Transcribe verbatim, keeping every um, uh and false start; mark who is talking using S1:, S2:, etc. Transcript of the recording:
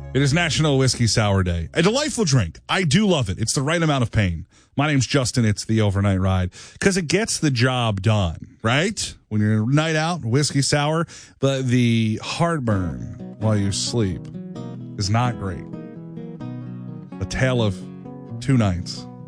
S1: It is National Whiskey Sour Day. A delightful drink. I do love it. It's the right amount of pain. My name's Justin. It's the Overnight Ride because it gets the job done, right? When you're night out, whiskey sour, but the heartburn while you sleep is not great. A tale of two nights.